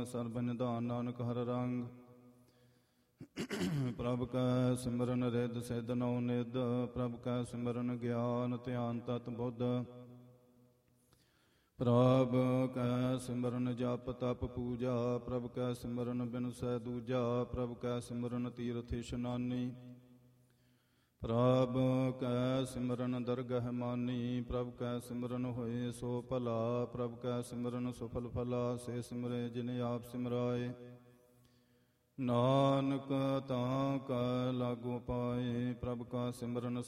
ਸਰਬ ਨਿਧਾਨ ਨਾਨਕ ਹਰ ਰੰਗ। ਪ੍ਰਭ ਕੈ ਸਿਮਰਨ ਰਿੱਧ ਸਿੱਧ ਨਉ ਨਿਧ, ਪ੍ਰਭ ਕੈ ਸਿਮਰਨ ਗਿਆਨ ਧਿਆਨ ਤਤ ਬੁੱਧ। ਪ੍ਰਭ ਕੈ ਸਿਮਰਨ ਜਪ ਤਪ ਪੂਜਾ, ਪ੍ਰਭ ਕੈ ਸਿਮਰਨ ਬਿਨਸੈ ਦੂਜਾ। ਪ੍ਰਭ ਕੈ ਸਿਮਰਨ ਤੀਰਥ ਇਸ਼ਨਾਨੀ, ਪ੍ਰਭ ਕੈ ਸਿਮਰਨ ਦਰਗਹਿ ਮਾਨੀ। ਪ੍ਰਭ ਕੈ ਸਿਮਰਨ ਹੋਏ ਸੋ ਭਲਾ, ਪ੍ਰਭ ਕੈ ਸਿਮਰਨ ਸੁਫਲ ਫਲਾ। ਸੇ ਸਿਮਰੇ ਜਿਨ ਆਪ ਸਿਮਰਾਏ, ਨਾਨਕ ਤਾਂ ਕਾ ਲਾਗੋ ਪਾਏ। ਪ੍ਰਭ ਕਾ ਸਿਮਰਨ